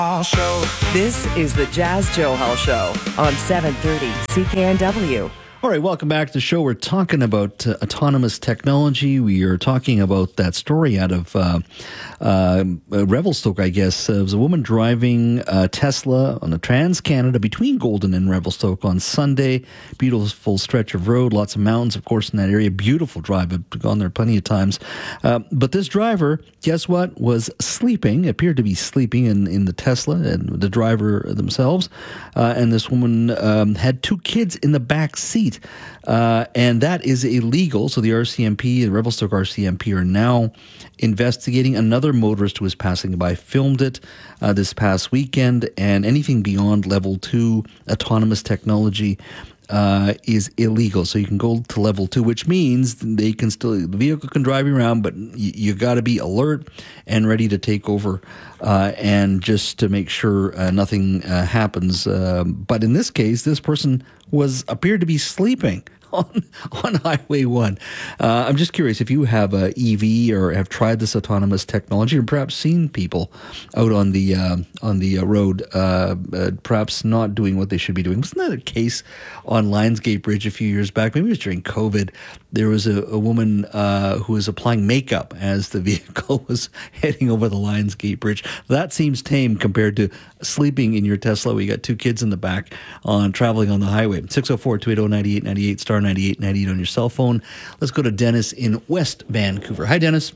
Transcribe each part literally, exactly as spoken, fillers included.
Show. This is the Jazz Johal Show on seven thirty C K N W. All right, welcome back to the show. We're talking about uh, autonomous technology. We are talking about that story out of uh, uh, Revelstoke, I guess. Uh, it was a woman driving a Tesla on the Trans-Canada between Golden and Revelstoke on Sunday. Beautiful stretch of road, lots of mountains, of course, in that area. Beautiful drive. I've gone there plenty of times. Uh, but this driver, guess what, was sleeping, appeared to be sleeping in, in the Tesla, and the driver themselves. Uh, and this woman um, had two kids in the back seat. Uh, and that is illegal. So the R C M P, the Revelstoke R C M P, are now investigating. Another motorist who was passing by filmed it uh, this past weekend. And anything beyond level two autonomous technology uh, is illegal. So you can go to level two, which means they can still, the vehicle can drive you around, but you, you got to be alert and ready to take over uh, and just to make sure uh, nothing uh, happens. Uh, but in this case, this person was appeared to be sleeping on on Highway one. Uh, I'm just curious if you have a E V or have tried this autonomous technology, or perhaps seen people out on the uh, on the uh, road, uh, uh, perhaps not doing what they should be doing. Wasn't that a case on Lionsgate Bridge a few years back? Maybe it was during COVID. There was a, a woman uh, who was applying makeup as the vehicle was heading over the Lionsgate Bridge. That seems tame compared to sleeping in your Tesla. We got two kids in the back on traveling on the highway. six oh four, two eight oh, nine eight nine eight, star ninety-eight ninety-eight on your cell phone. Let's go to Dennis in West Vancouver. Hi, Dennis.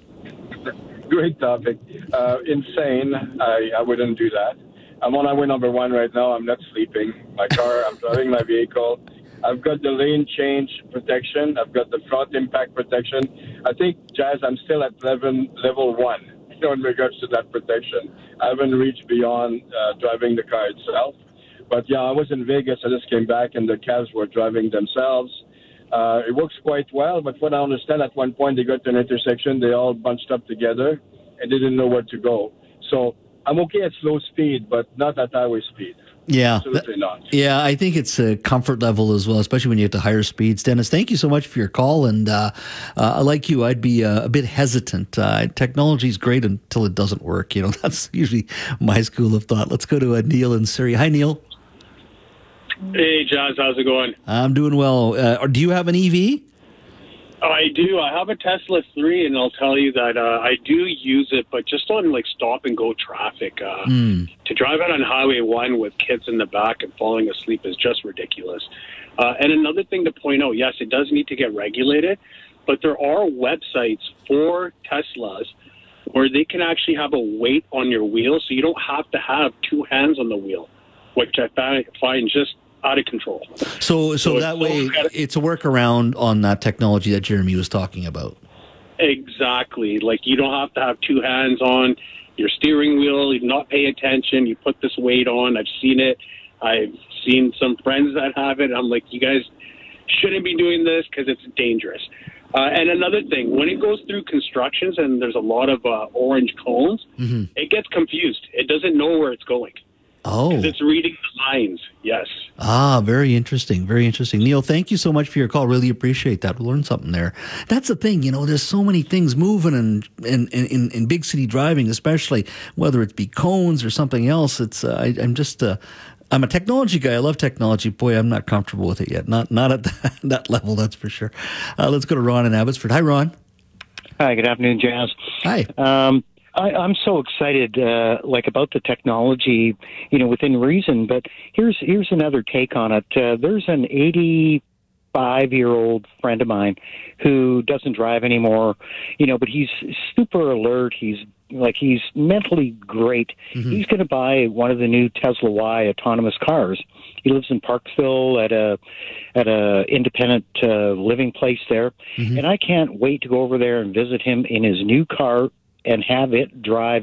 Great topic. Uh, insane. I, I wouldn't do that. I'm on highway number one right now. I'm not sleeping. My car, I'm driving my vehicle. I've got the lane change protection. I've got the front impact protection. I think, Jazz, I'm still at level, level one, you know, in regards to that protection. I haven't reached beyond uh, driving the car itself. But, yeah, I was in Vegas. I just came back, and the cabs were driving themselves. Uh, it works quite well, but what I understand, at one point they got to an intersection, they all bunched up together, and they didn't know where to go. So I'm okay at slow speed, but not at highway speed. Yeah, Absolutely not. Yeah, I think it's a comfort level as well, especially when you get to higher speeds. Dennis, thank you so much for your call. And uh, uh, like you, I'd be uh, a bit hesitant. Uh, Technology is great until it doesn't work. You know, that's usually my school of thought. Let's go to uh, Neil in Surrey. Hi, Neil. Hey, Jazz, how's it going? I'm doing well. Uh, do you have an E V? I do. I have a Tesla three, and I'll tell you that uh, I do use it, but just on like stop and go traffic. Uh, mm. To drive out on Highway one with kids in the back and falling asleep is just ridiculous. Uh, and another thing to point out, yes, it does need to get regulated, but there are websites for Teslas where they can actually have a weight on your wheel, so you don't have to have two hands on the wheel, which I find just out of control. So, so, so that way, it's a workaround on that technology that Jeremy was talking about. Exactly. Like, you don't have to have two hands on your steering wheel. You not pay attention. You put this weight on. I've seen it. I've seen some friends that have it. I'm like, you guys shouldn't be doing this because it's dangerous. Uh, and another thing, when it goes through constructions and there's a lot of uh, orange cones, mm-hmm. it gets confused. It doesn't know where it's going. Oh. Because it's reading the lines, yes. Ah, very interesting, very interesting. Neil, thank you so much for your call. Really appreciate that. We learned something there. That's the thing, you know, there's so many things moving and in, in, in, in big city driving, especially whether it be cones or something else. It's uh, I, I'm just, uh, I'm a technology guy. I love technology. Boy, I'm not comfortable with it yet. Not not at that, that level, that's for sure. Uh, let's go to Ron in Abbotsford. Hi, Ron. Hi, good afternoon, Jazz. Hi. Um, I, I'm so excited, uh, like about the technology, you know, within reason. But here's here's another take on it. Uh, there's an eighty-five-year-old friend of mine who doesn't drive anymore, you know, but he's super alert. He's like he's mentally great. Mm-hmm. He's going to buy one of the new Tesla Y autonomous cars. He lives in Parksville at a at a independent uh, living place there, mm-hmm. and I can't wait to go over there and visit him in his new car and have it drive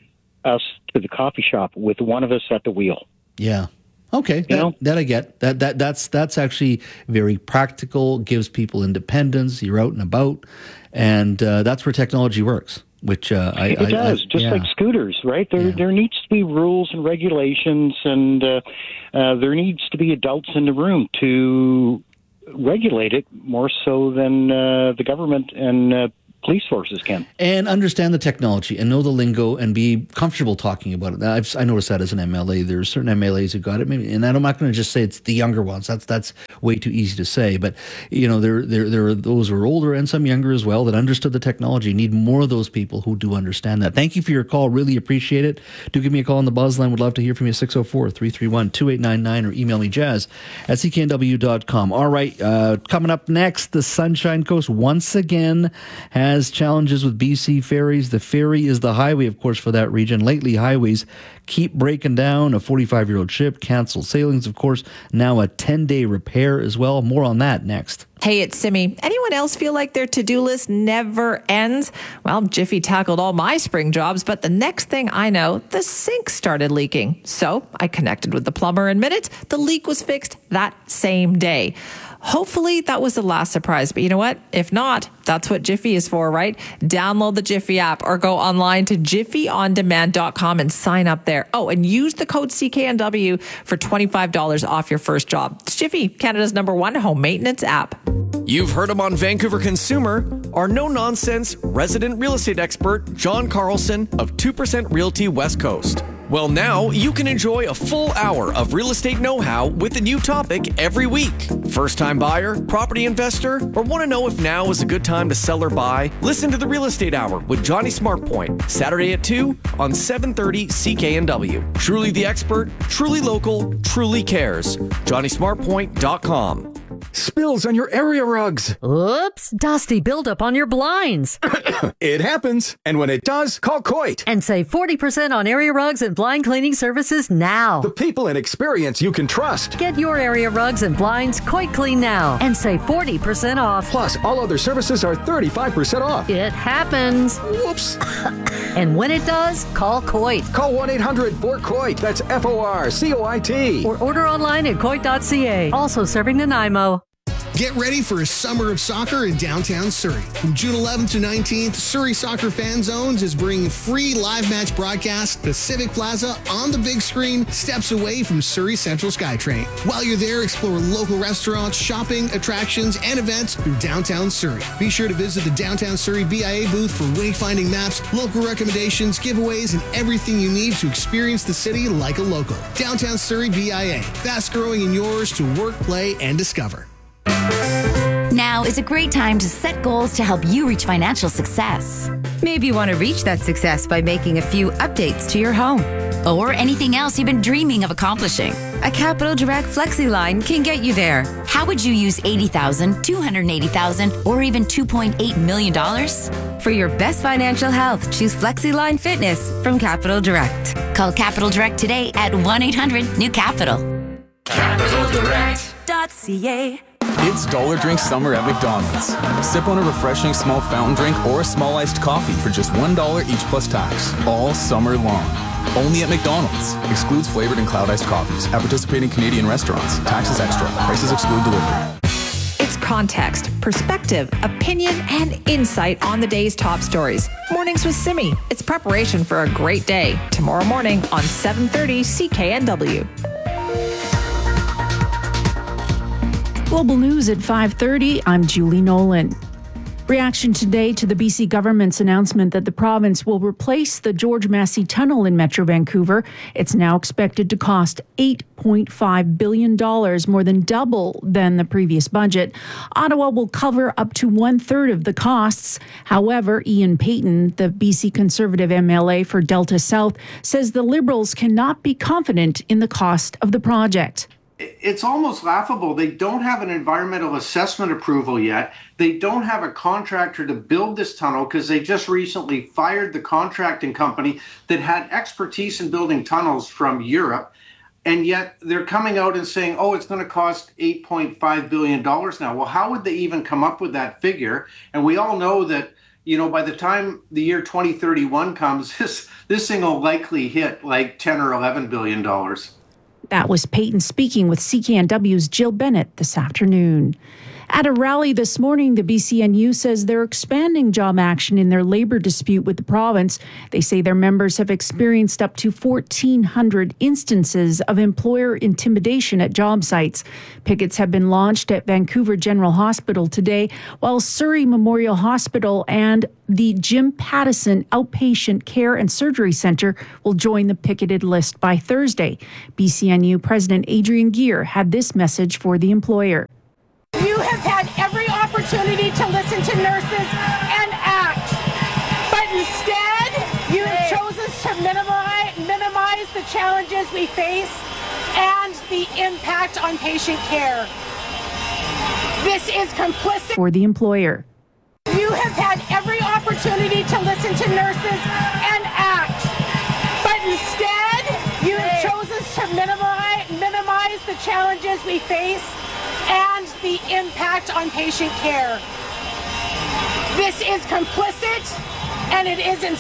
us to the coffee shop with one of us at the wheel. Yeah. Okay. That, know? that I get. That that that's that's actually very practical, gives people independence. You're out and about, and uh, that's where technology works. Which uh, I, it I, does, I, just yeah. like scooters, right? There Yeah. there needs to be rules and regulations, and uh, uh, there needs to be adults in the room to regulate it more so than uh, the government and uh, police forces can. And understand the technology and know the lingo and be comfortable talking about it. I've, I noticed that as an M L A. There's certain M L As who got it, maybe, and I'm not going to just say it's the younger ones. That's that's way too easy to say. But you know, there there there are those who are older and some younger as well that understood the technology. Need more of those people who do understand that. Thank you for your call. Really appreciate it. Do give me a call on the buzz line. Would love to hear from you. six oh four, three three one, two eight nine nine or email me jazz at c k n w dot com. All right, uh, coming up next, the Sunshine Coast once again has challenges with B C ferries. The ferry is the highway, of course, for that region. Lately, highways keep breaking down. A forty-five-year-old ship canceled sailings, of course. Now a ten-day repair as well. More on that next. Hey, it's Simi. Anyone else feel like their to-do list never ends? Well, Jiffy tackled all my spring jobs, but the next thing I know, the sink started leaking. So I connected with the plumber in minutes. The leak was fixed that same day. Hopefully that was the last surprise, but you know what? If not, that's what Jiffy is for, right? Download the Jiffy app or go online to jiffy on demand dot com and sign up there. Oh, and use the code C K N W for twenty-five dollars off your first job. It's Jiffy, Canada's number one home maintenance app. You've heard him on Vancouver Consumer, our no-nonsense resident real estate expert, John Carlson of two percent Realty West Coast. Well, now you can enjoy a full hour of real estate know-how with a new topic every week. First-time buyer, property investor, or want to know if now is a good time to sell or buy? Listen to the Real Estate Hour with Johnny Smartpoint, Saturday at two on seven thirty C K N W. Truly the expert, truly local, truly cares. johnny smartpoint dot com. Spills on your area rugs. Oops, dusty buildup on your blinds. It happens. And when it does, call Coit. And save forty percent on area rugs and blind cleaning services now. The people and experience you can trust. Get your area rugs and blinds Coit Clean now and save forty percent off. Plus, all other services are thirty-five percent off. It happens. Whoops. And when it does, call Coit. Call one eight hundred four COIT. That's F O R C O I T. Or order online at coit dot c a. Also serving Nanaimo. Get ready for a summer of soccer in downtown Surrey. From June eleventh to nineteenth, Surrey Soccer Fan Zones is bringing free live match broadcasts to Civic Plaza on the big screen, steps away from Surrey Central SkyTrain. While you're there, explore local restaurants, shopping, attractions, and events through downtown Surrey. Be sure to visit the Downtown Surrey B I A booth for wayfinding maps, local recommendations, giveaways, and everything you need to experience the city like a local. Downtown Surrey B I A, fast growing and yours to work, play, and discover. Now is a great time to set goals to help you reach financial success. Maybe you want to reach that success by making a few updates to your home. Or anything else you've been dreaming of accomplishing. A Capital Direct Flexi line can get you there. How would you use eighty thousand dollars, two hundred eighty thousand dollars, or even two point eight million dollars? For your best financial health, choose Flexi Line Fitness from Capital Direct. Call Capital Direct today at one eight hundred new capital. capital direct dot c a. It's Dollar Drink Summer at McDonald's. Sip on a refreshing small fountain drink or a small iced coffee for just one dollar each plus tax, all summer long. Only at McDonald's. Excludes flavored and cloud iced coffees at participating Canadian restaurants. Taxes extra. Prices exclude delivery. It's context, perspective, opinion, and insight on the day's top stories. Mornings with Simi. It's preparation for a great day. Tomorrow morning on seven thirty C K N W. Global News at five thirty, I'm Julie Nolan. Reaction today to the B C government's announcement that the province will replace the George Massey Tunnel in Metro Vancouver. It's now expected to cost eight point five billion dollars, more than double than the previous budget. Ottawa will cover up to one-third of the costs. However, Ian Payton, the B C Conservative M L A for Delta South, says the Liberals cannot be confident in the cost of the project. It's almost laughable. They don't have an environmental assessment approval yet. They don't have a contractor to build this tunnel because they just recently fired the contracting company that had expertise in building tunnels from Europe. And yet they're coming out and saying, oh, it's going to cost eight point five billion dollars now. Well, how would they even come up with that figure? And we all know that, you know, by the time the year twenty thirty-one comes, this, this thing will likely hit like ten or eleven billion dollars. That was Payton speaking with C K N W's Jill Bennett this afternoon. At a rally this morning, the B C N U says they're expanding job action in their labor dispute with the province. They say their members have experienced up to fourteen hundred instances of employer intimidation at job sites. Pickets have been launched at Vancouver General Hospital today, while Surrey Memorial Hospital and the Jim Pattison Outpatient Care and Surgery Centre will join the picketed list by Thursday. B C N U President Adrian Gear had this message for the employer. You have had every opportunity to listen to nurses and act, but instead you have chosen to minimize, minimize the challenges we face and the impact on patient care. This is complicit. For the employer. You have had every opportunity to listen to nurses and act, but instead you have chosen to minimize, minimize the challenges we face and the impact on patient care. This is complicit, and it is in